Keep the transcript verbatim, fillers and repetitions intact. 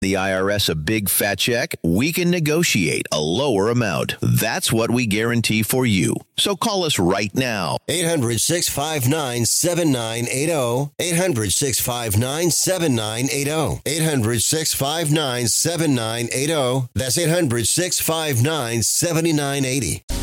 the I R S a big fat check, we can negotiate a lower amount. That's what we guarantee for you. So call us right now. eight hundred, six five nine, seven nine eight zero. eight hundred, six five nine, seven nine eight zero. eight hundred, six five nine, seven nine eight zero. That's eight hundred, six five nine, seven nine eight zero.